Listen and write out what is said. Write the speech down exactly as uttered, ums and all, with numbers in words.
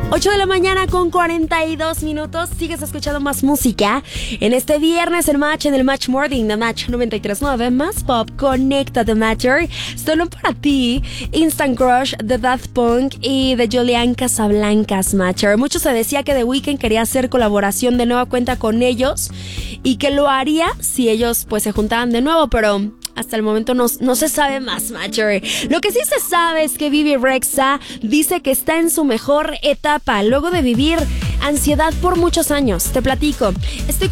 ocho de la mañana con cuarenta y dos minutos. Sigues escuchando más música en este viernes, el Match, en el Match Morning de Match noventa y tres punto nueve. Más pop, Conecta the Matter. Solo para ti, Instant Crush de Daft Punk y de Julian Casablancas, Matcher. Mucho se decía que The Weeknd quería hacer colaboración de nueva cuenta con ellos y que lo haría si ellos pues se juntaban de nuevo, pero hasta el momento no, no se sabe más, Matcher. Lo que sí se sabe es que Bebe Rexha dice que está en su mejor etapa luego de vivir ansiedad por muchos años. Te platico. Estoy